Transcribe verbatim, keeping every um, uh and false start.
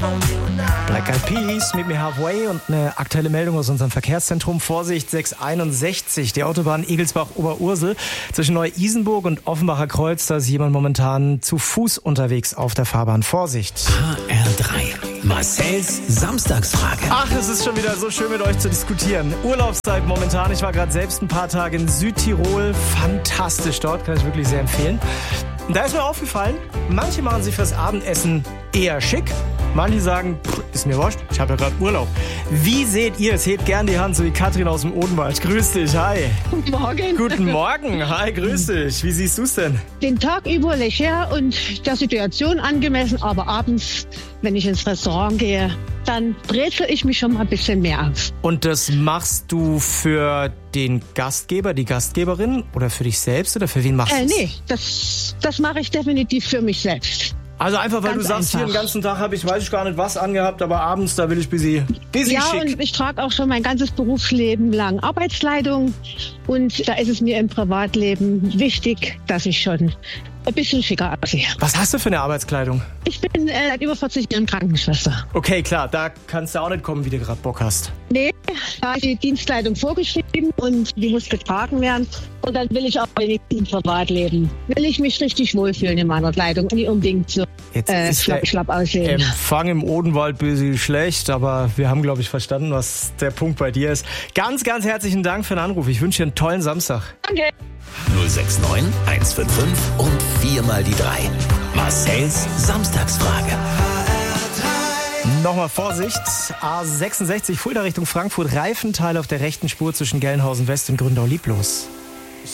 Black Eyed Peas, Meet Me Halfway und eine aktuelle Meldung aus unserem Verkehrszentrum. Vorsicht, sechs einundsechzig, die Autobahn Egelsbach-Oberursel. Zwischen Neu-Isenburg und Offenbacher Kreuz, da ist jemand momentan zu Fuß unterwegs auf der Fahrbahn. Vorsicht. H R drei. Marcells Samstagsfrage. Ach, es ist schon wieder so schön mit euch zu diskutieren. Urlaubszeit momentan. Ich war gerade selbst ein paar Tage in Südtirol. Fantastisch dort, kann ich wirklich sehr empfehlen. Und da ist mir aufgefallen, manche machen sich fürs Abendessen eher schick. Manche sagen, pff, ist mir wurscht, ich habe ja gerade Urlaub. Wie seht ihr es? Hebt gern die Hand, so wie Katrin aus dem Odenwald. Grüß dich, hi. Guten Morgen. Guten Morgen, hi, grüß dich. Wie siehst du es denn? Den Tag über leger und der Situation angemessen, aber abends, wenn ich ins Restaurant gehe, dann brezel ich mich schon mal ein bisschen mehr auf. Und das machst du für den Gastgeber, die Gastgeberin oder für dich selbst oder für wen machst du Äh, es? nee, das, das mache ich definitiv für mich selbst. Also einfach, weil Ganz du sagst, einfach. hier den ganzen Tag habe ich, weiß ich gar nicht was angehabt, aber abends, da will ich busy, busy Ja, schick. und ich trage auch schon mein ganzes Berufsleben lang Arbeitskleidung und da ist es mir im Privatleben wichtig, dass ich schon ein bisschen schicker aussehe. Was hast du für eine Arbeitskleidung? Ich bin äh, seit über vierzig Jahren Krankenschwester. Okay, klar, da kannst du auch nicht kommen, wie du gerade Bock hast. Nee, da ist die Dienstkleidung vorgeschrieben und die muss getragen werden. Und dann will ich auch wenigstens im Privatleben, will ich mich richtig wohlfühlen in meiner Kleidung und nicht unbedingt so Jetzt äh, ist schlapp, der schlapp aussehen. Empfang im Odenwald busy schlecht, aber wir haben, glaube ich, verstanden, was der Punkt bei dir ist. Ganz, ganz herzlichen Dank für den Anruf. Ich wünsche dir einen tollen Samstag. Danke. null sechs neun, eins fünf fünf und viermal die drei. Marcells Samstagsfrage. Nochmal Vorsicht, A sechsundsechzig, Fulda Richtung Frankfurt, Reifenteil auf der rechten Spur zwischen Gelnhausen West und Gründau lieblos.